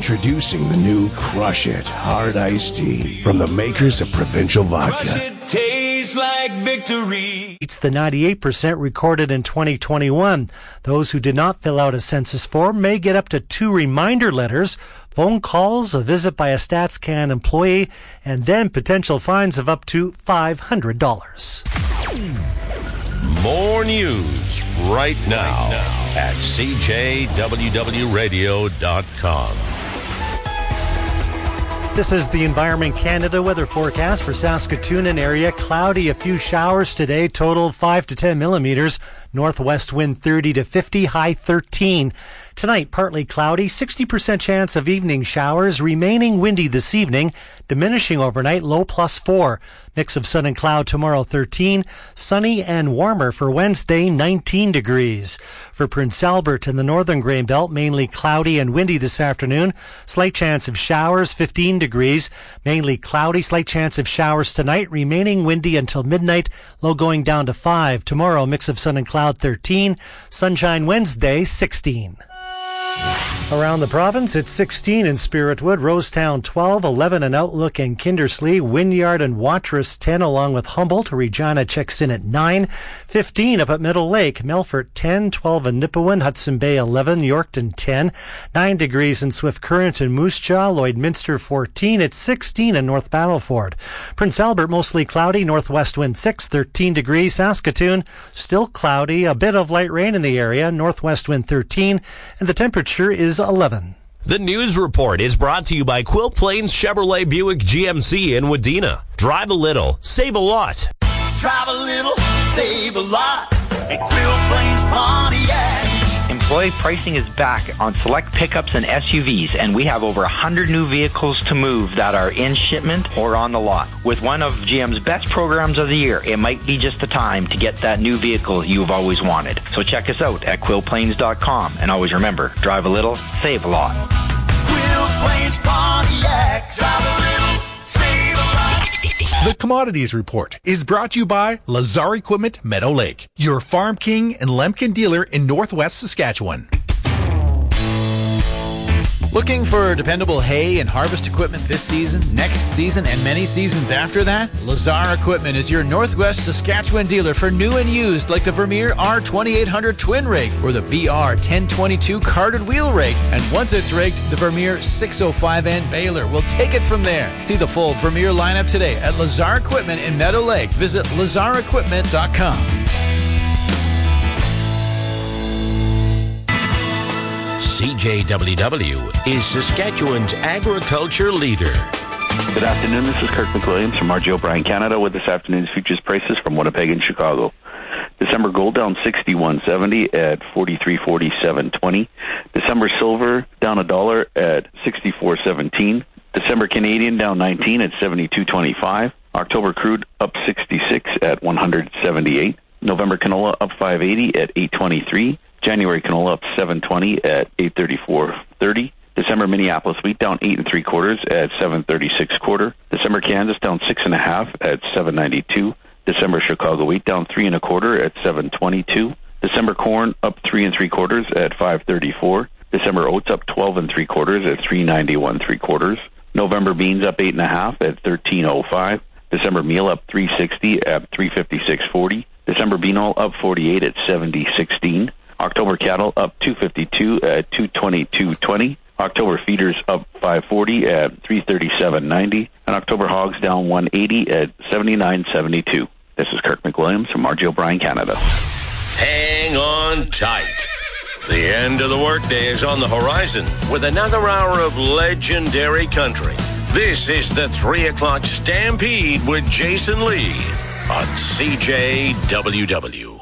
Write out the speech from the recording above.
Introducing the new Crush It Hard Iced Tea from the makers of Provincial Vodka. Crush it, tastes like victory. It's the 98% recorded in 2021. Those who did not fill out a census form may get up to 2 reminder letters, phone calls, a visit by a StatsCan employee, and then potential fines of up to $500. More news right now at CJWWRadio.com. This is the Environment Canada weather forecast for Saskatoon and area. Cloudy, a few showers today, total 5 to 10 millimeters. Northwest wind 30 to 50, high 13. Tonight, partly cloudy, 60% chance of evening showers, remaining windy this evening, diminishing overnight, low +4. Mix of sun and cloud tomorrow, 13. Sunny and warmer for Wednesday, 19 degrees. For Prince Albert and the northern Grain Belt, mainly cloudy and windy this afternoon. Slight chance of showers, 15 degrees. Mainly cloudy, slight chance of showers tonight, remaining windy until midnight, low going down to 5. Tomorrow, mix of sun and cloud, 13. Sunshine Wednesday, 16. Around the province, it's 16 in Spiritwood, Rosetown 12, 11 in Outlook and Kindersley, Wynyard and Watrous 10, along with Humboldt. Regina checks in at 9, 15 up at Middle Lake, Melfort 10, 12 in Nipawin, Hudson Bay 11, Yorkton 10, 9 degrees in Swift Current and Moose Jaw, Lloydminster 14, it's 16 in North Battleford. Prince Albert mostly cloudy, northwest wind 6, 13 degrees. Saskatoon still cloudy, a bit of light rain in the area, northwest wind 13, and the temperature is 11. The news report is brought to you by Quilt Plains Chevrolet Buick GMC in Wadena. Drive a little, save a lot. Drive a little, save a lot at Quilt Plains Pontiac. Employee pricing is back on select pickups and SUVs, and we have over 100 new vehicles to move that are in shipment or on the lot. With one of GM's best programs of the year, it might be just the time to get that new vehicle you've always wanted. So check us out at quillplains.com, and always remember, drive a little, save a lot. Quilt Plains Pontiac, drive a little, save a lot. The Commodities Report is brought to you by Lazar Equipment Meadow Lake, your Farm King and Lemkin dealer in Northwest Saskatchewan. Looking for dependable hay and harvest equipment this season, next season, and many seasons after that? Lazar Equipment is your Northwest Saskatchewan dealer for new and used, like the Vermeer R2800 twin rig or the VR 1022 carded wheel rig. And once it's rigged, the Vermeer 605N baler will take it from there. See the full Vermeer lineup today at Lazar Equipment in Meadow Lake. Visit lazarequipment.com. CJWW is Saskatchewan's agriculture leader. Good afternoon, this is Kirk McWilliams from RJ O'Brien Canada with this afternoon's futures prices from Winnipeg and Chicago. December gold down 61.70 at 43.47.20. December silver down $1 at 64.17. December Canadian down 19 at 72.25. October crude up 66 at 178. November canola up 5.80 at 8.23. January canola up 7.20 at 8.34.30. December Minneapolis wheat down 8 3/4 at 7.36 quarter. December Kansas down 6 1/2 at 7.92. December Chicago wheat down 3 1/4 at 7.22. December corn up 3 3/4 at 5.34. December oats up 12 3/4 at 3.91 3/4. November beans up 8 1/2 at 13.05. December meal up 3.60 at 3.56.40. December bean oil up 48 at 70.16. October cattle up 252 at 222.20. October feeders up 540 at 337.90. And October hogs down 180 at 79.72. This is Kirk McWilliams from RJ O'Brien Canada. Hang on tight. The end of the workday is on the horizon with another hour of legendary country. This is the 3 o'clock Stampede with Jason Lee on CJWW.